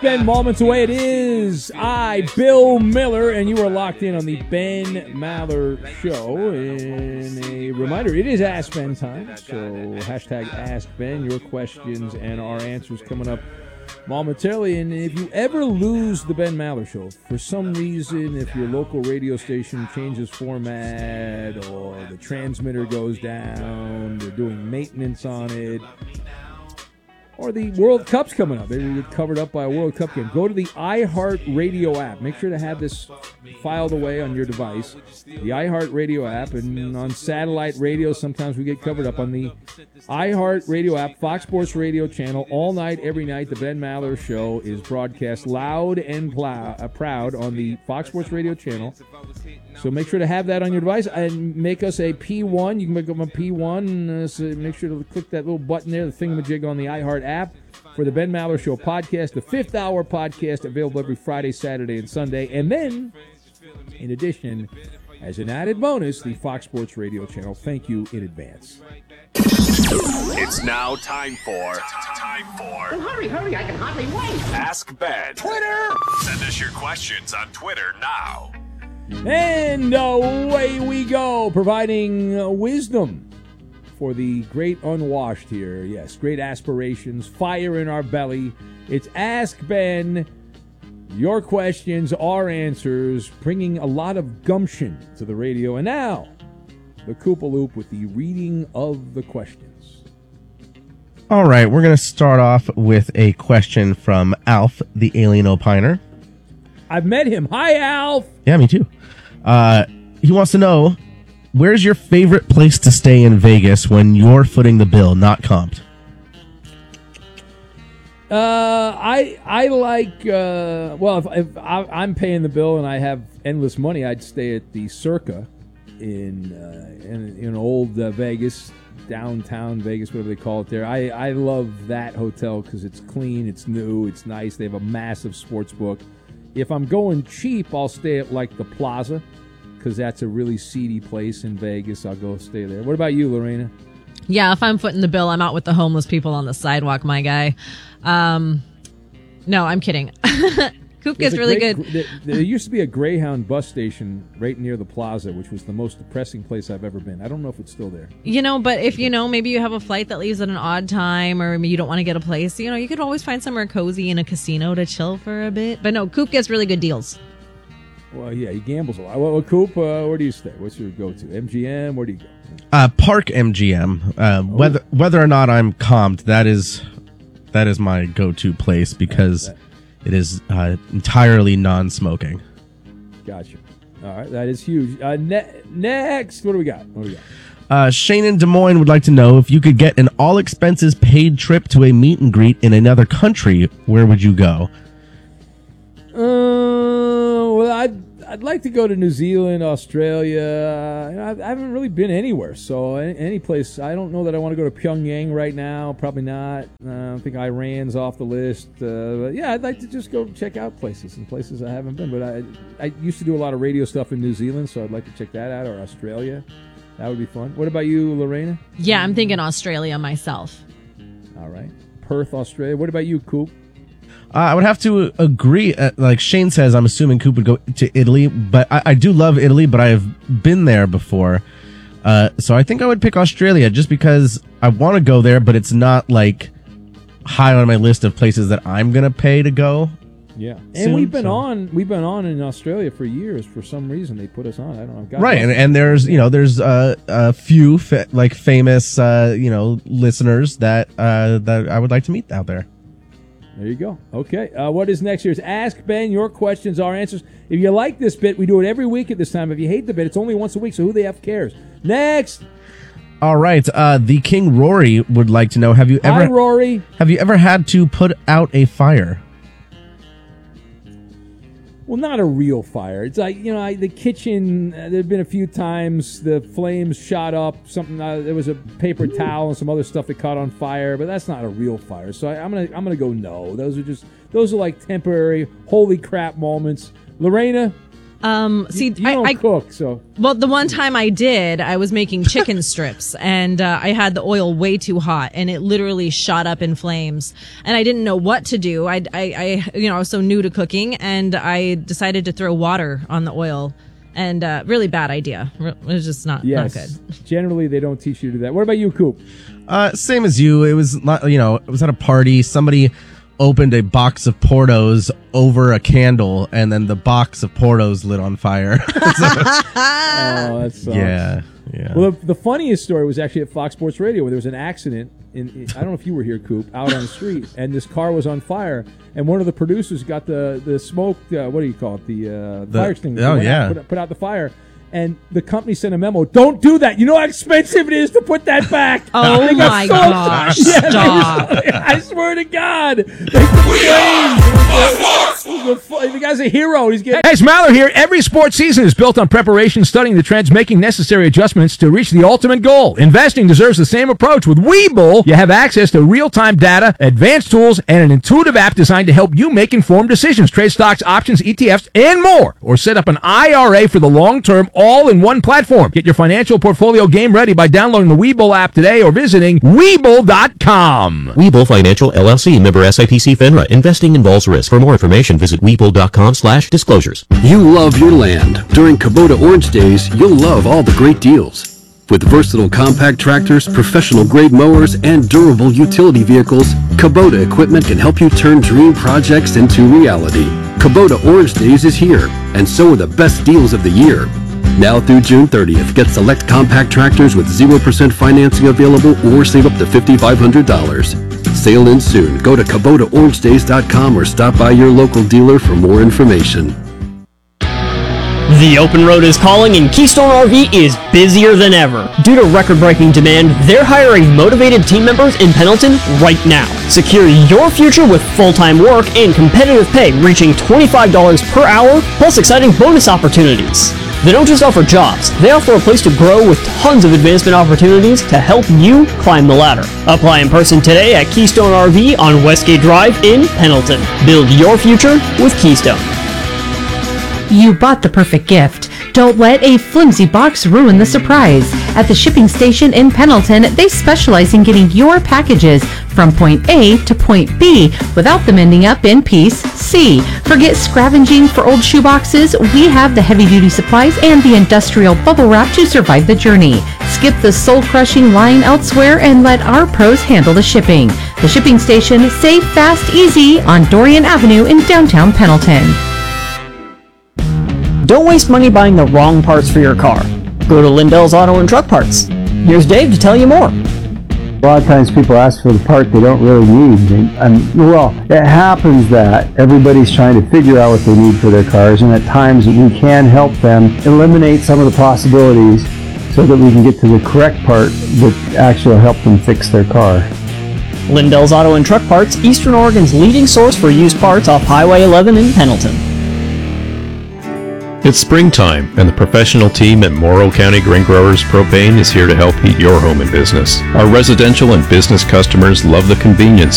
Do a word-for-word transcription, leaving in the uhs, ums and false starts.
Ben, moments away it is. I, Bill Miller, and you are locked in on the Ben Maller Show. And a reminder, it is Ask Ben time. So hashtag Ask Ben, your questions and our answers coming up momentarily. And if you ever lose the Ben Maller Show, for some reason, if your local radio station changes format or the transmitter goes down, they're doing maintenance on it, or the World Cup's coming up, maybe we get covered up by a World Cup game, go to the iHeartRadio app. Make sure to have this filed away on your device. The iHeartRadio app, and on satellite radio, sometimes we get covered up on the iHeartRadio app, Fox Sports Radio channel, all night, every night. The Ben Maller Show is broadcast loud and plow, uh, proud on the Fox Sports Radio channel. So make sure to have that on your device and make us a P one. You can make them a P one. Uh, so make sure to click that little button there, the thingamajig on the iHeart app for the Ben Maller Show podcast, the fifth hour podcast available every Friday, Saturday, and Sunday. And then, in addition, as an added bonus, the Fox Sports Radio channel. Thank you in advance. It's now time for time for. Well, hurry, hurry! I can hardly wait. Ask Ben. Twitter. Send us your questions on Twitter now. And away we go, providing uh, wisdom for the great unwashed here. Yes, great aspirations, fire in our belly. It's Ask Ben. Your questions, our answers, bringing a lot of gumption to the radio. And now, the Koopa Loop with the reading of the questions. All right, we're going to start off with a question from Alf, the Alien Opiner. I've met him. Hi, Alf. Yeah, me too. Uh, he wants to know, where's your favorite place to stay in Vegas when you're footing the bill, not comped? Uh, I I like, uh, well, if, if I, I'm paying the bill and I have endless money, I'd stay at the Circa in uh, in, in old uh, Vegas, downtown Vegas, whatever they call it there. I, I love that hotel because it's clean, it's new, it's nice. They have a massive sports book. If I'm going cheap, I'll stay at, like, the Plaza, because that's a really seedy place in Vegas. I'll go stay there. What about you, Lorena? Yeah, if I'm footing the bill, I'm out with the homeless people on the sidewalk, my guy. Um, no, I'm kidding. Coop gets really great, good. There, there used to be a Greyhound bus station right near the Plaza, which was the most depressing place I've ever been. I don't know if it's still there. You know, but if, you know, maybe you have a flight that leaves at an odd time, or maybe you don't want to get a place, you know, you could always find somewhere cozy in a casino to chill for a bit. But no, Coop gets really good deals. Well, yeah, he gambles a lot. Well, well Coop, uh, where do you stay? What's your go-to? M G M? Where do you go? Uh, Park M G M. Uh, oh. Whether whether or not I'm comped, that is that is my go-to place because that, it is uh, entirely non-smoking. Gotcha. All right, that is huge. Uh, ne- next, what do we got? What do we got? Uh, Shane in Des Moines would like to know, if you could get an all-expenses-paid trip to a meet and greet in another country, where would you go? Uh, well, I'd I'd like to go to New Zealand, Australia. I, I haven't really been anywhere, so any, any place. I don't know that I want to go to Pyongyang right now. Probably not. Uh, I think Iran's off the list. Uh, but yeah, I'd like to just go check out places and places I haven't been. But I I used to do a lot of radio stuff in New Zealand, so I'd like to check that out, or Australia. That would be fun. What about you, Lorena? Yeah, I'm thinking Australia myself. All right. Perth, Australia. What about you, Coop? Uh, I would have to agree. Uh, like Shane says, I'm assuming Coop would go to Italy, but I, I do love Italy, but I have been there before. Uh, so I think I would pick Australia just because I want to go there, but it's not like high on my list of places that I'm going to pay to go. Yeah. And soon, we've been so. on we've been on in Australia for years. For some reason they put us on. I don't know. God right. And, and there's, you know, there's uh, a few fa- like famous, uh, you know, listeners that, uh, that I would like to meet out there. There you go. Okay. Uh, what is next here is Ask Ben. Your questions, our answers. If you like this bit, we do it every week at this time. If you hate the bit, it's only once a week, so who the F cares? Next. All right. Uh, the King Rory would like to know, have you ever... Hi, Rory. Have you ever had to put out a fire? Well, not a real fire. It's like, you know, I, the kitchen, uh, there have been a few times the flames shot up. Something uh, there was a paper towel and some other stuff that caught on fire, but that's not a real fire. So I, I'm gonna I'm gonna go no. Those are just those are like temporary holy crap moments. Lorena, Um, see, You I, don't I cook, so well, the one time I did, I was making chicken strips, and uh, I had the oil way too hot, and it literally shot up in flames. And I didn't know what to do. I, I, I you know, I was so new to cooking, and I decided to throw water on the oil. And uh, really bad idea. It was just not, yes. not good. Generally, they don't teach you to do that. What about you, Coop? Uh, same as you. It was not, you know, it was at a party. Somebody opened a box of Portos over a candle, and then the box of Portos lit on fire. So, Oh, that sucks. yeah, yeah. Well, the, the funniest story was actually at Fox Sports Radio, where there was an accident. In, in I don't know if you were here, Coop, out on the street, and this car was on fire, and one of the producers got the the smoke. Uh, what do you call it? The, uh, The- fire extinguisher. oh, went out, yeah. put, put out the fire. And the company sent a memo. Don't do that. You know how expensive it is to put that back. Oh, They got my so- gosh. Yeah, they Stop. were- I swear to God. They complained. The, the, the guy's a hero. He's getting. Hey, it's Maller here. Every sports season is built on preparation, studying the trends, making necessary adjustments to reach the ultimate goal. Investing deserves the same approach. With Webull, you have access to real-time data, advanced tools, and an intuitive app designed to help you make informed decisions. Trade stocks, options, E T Fs, and more. Or set up an I R A for the long term, all in one platform. Get your financial portfolio game ready by downloading the Webull app today or visiting Webull dot com. Webull Financial, L L C, member S I P C FINRA. Investing involves risk. For more information, visit Webull dot com slash disclosures. You love your land. During Kubota Orange Days, you'll love all the great deals. With versatile compact tractors, professional-grade mowers, and durable utility vehicles, Kubota equipment can help you turn dream projects into reality. Kubota Orange Days is here, and so are the best deals of the year. Now through June thirtieth, get select compact tractors with zero percent financing available or save up to five thousand five hundred dollars. Sale ends soon. Go to Kubota Orange Days dot com or stop by your local dealer for more information. The open road is calling and Keystone R V is busier than ever. Due to record-breaking demand, they're hiring motivated team members in Pendleton right now. Secure your future with full-time work and competitive pay reaching twenty-five dollars per hour, plus exciting bonus opportunities. They don't just offer jobs, they offer a place to grow with tons of advancement opportunities to help you climb the ladder. Apply in person today at Keystone R V on Westgate Drive in Pendleton. Build your future with Keystone. You bought the perfect gift. Don't let a flimsy box ruin the surprise. At the shipping station in Pendleton, they specialize in getting your packages from point A to point B without them ending up in piece C. Forget scavenging for old shoeboxes. We have the heavy-duty supplies and the industrial bubble wrap to survive the journey. Skip the soul-crushing line elsewhere and let our pros handle the shipping. The shipping station, safe, fast, easy on Dorian Avenue in downtown Pendleton. Don't waste money buying the wrong parts for your car. Go to Lindell's Auto and Truck Parts. Here's Dave to tell you more. A lot of times people ask for the part they don't really need. And, and well, it happens that everybody's trying to figure out what they need for their cars, and at times we can help them eliminate some of the possibilities so that we can get to the correct part that actually will help them fix their car. Lindell's Auto and Truck Parts, Eastern Oregon's leading source for used parts off Highway eleven in Pendleton. It's springtime, and the professional team at Morrow County Grain Growers Propane is here to help heat your home and business. Our residential and business customers love the convenience